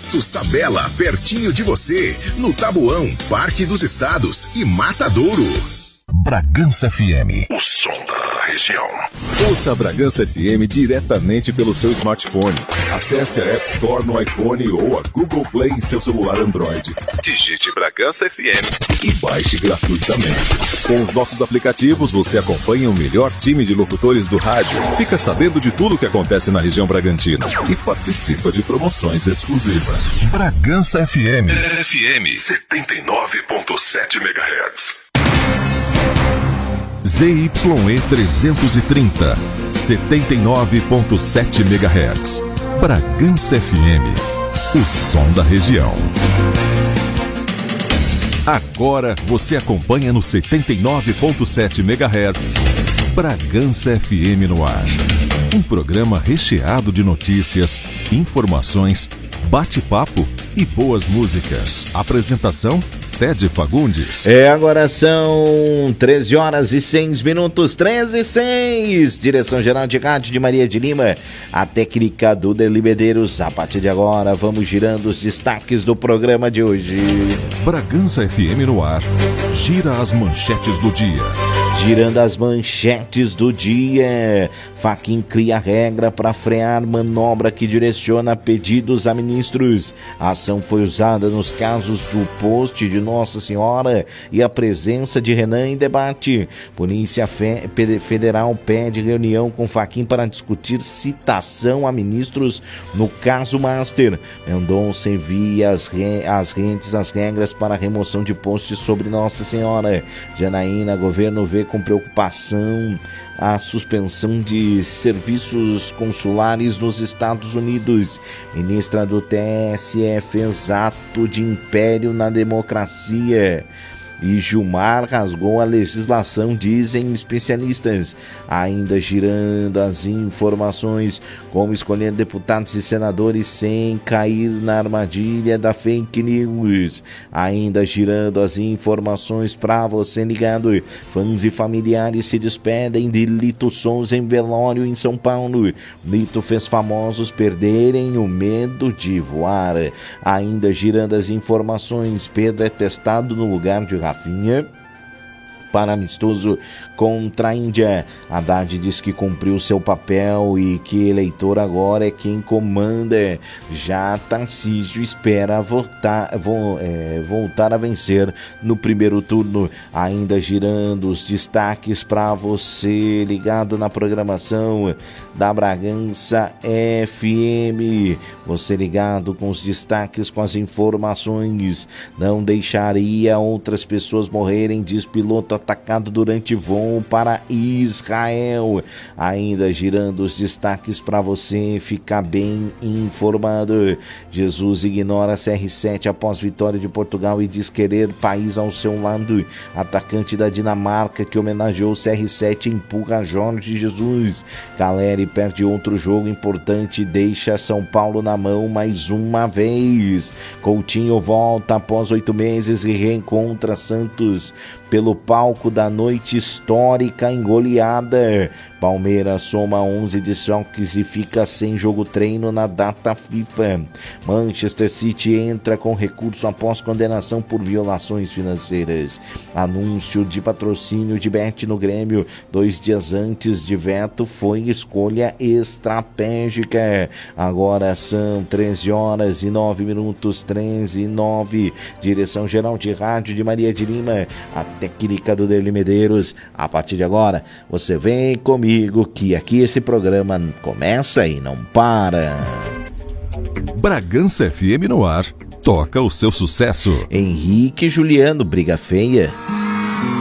Posto Sabela, pertinho de você, no Taboão, Parque dos Estados e Matadouro. Bragança FM, o som da região. Ouça a Bragança FM diretamente pelo seu smartphone. Acesse a App Store no iPhone ou a Google Play em seu celular Android. Digite Bragança FM e baixe gratuitamente. Com os nossos aplicativos, você acompanha o melhor time de locutores do rádio, fica sabendo de tudo o que acontece na região Bragantina e participa de promoções exclusivas. Bragança FM. FM 79.7 MHz. ZYE 330, 79.7 MHz. Bragança FM, o som da região. Agora você acompanha no 79.7 MHz. Bragança FM no ar. Um programa recheado de notícias, informações, bate-papo e boas músicas. Apresentação: Ted Fagundes. Agora são 13 horas e 6 minutos, 13 e 6. Direção-geral de rádio de Maria de Lima, a técnica do Deli Medeiros. A partir de agora, vamos girando os destaques do programa de hoje. Bragança FM no ar. Gira as manchetes do dia. Girando as manchetes do dia. Fachin cria regra para frear manobra que direciona pedidos a ministros. A ação foi usada nos casos do post de Nossa Senhora e a presença de Renan em debate. Polícia Federal pede reunião com Fachin para discutir citação a ministros no caso Master. Mendonça envia as regras para a remoção de posts sobre Nossa Senhora. Janaína, governo vê com preocupação a suspensão de serviços consulares nos Estados Unidos. Ministra do TSE fez ato de império na democracia. E Gilmar rasgou a legislação, dizem especialistas. Ainda girando as informações, como escolher deputados e senadores sem cair na armadilha da fake news. Ainda girando as informações para você ligado. Fãs e familiares se despedem de Lito Souza em velório em São Paulo. Lito fez famosos perderem o medo de voar. Ainda girando as informações, Pedro é testado no lugar de Rafinha para amistoso contra a Índia. Haddad diz que cumpriu seu papel e que eleitor agora é quem comanda. Já Tarcísio espera voltar a vencer no primeiro turno. Ainda girando os destaques para você ligado na programação da Bragança FM. Você ligado com os destaques, com as informações. Não deixaria outras pessoas morrerem, diz piloto atacado durante voo para Israel. Ainda girando os destaques para você ficar bem informado. Jesus ignora CR7 após vitória de Portugal e diz querer país ao seu lado. Atacante da Dinamarca que homenageou CR7 empurra Jorge Jesus. Caleri perde outro jogo importante e deixa São Paulo na mão mais uma vez. Coutinho volta após 8 meses e reencontra Santos pelo palco da noite histórica em goleada. Palmeiras soma 11 desfalques e fica sem jogo treino na data FIFA. Manchester City entra com recurso após condenação por violações financeiras. Anúncio de patrocínio de Bet no Grêmio 2 dias antes de veto foi escolha estratégica. Agora são 13 horas e 9 minutos, 13 e 9. Direção-geral de rádio de Maria de Lima, a técnica do Deli Medeiros. A partir de agora, você vem comigo que aqui esse programa começa e não para. Bragança FM no ar. Toca o seu sucesso. Henrique e Juliano, Briga Feia.